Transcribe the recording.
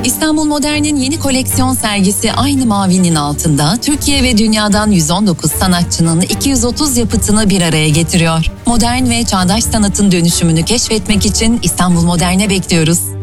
İstanbul Modern'in yeni koleksiyon sergisi aynı mavinin altında Türkiye ve dünyadan 119 sanatçının 230 yapıtını bir araya getiriyor. Modern ve çağdaş sanatın dönüşümünü keşfetmek için İstanbul Modern'e bekliyoruz.